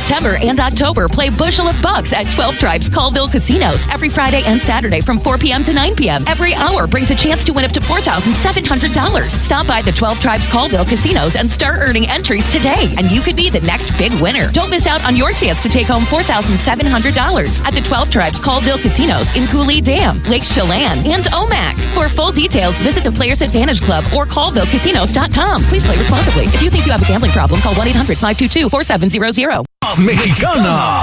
September and October, play Bushel of Bucks at 12 Tribes Colville Casinos every Friday and Saturday from 4 p.m. to 9 p.m. Every hour brings a chance to win up to $4,700. Stop by the 12 Tribes Colville Casinos and start earning entries today, and you could be the next big winner. Don't miss out on your chance to take home $4,700 at the 12 Tribes Colville Casinos in Cooley Dam, Lake Chelan, and Omak. For full details, visit the Players Advantage Club or ColvilleCasinos.com. Please play responsibly. If you think you have a gambling problem, call 1-800-522-4700. Mexicana.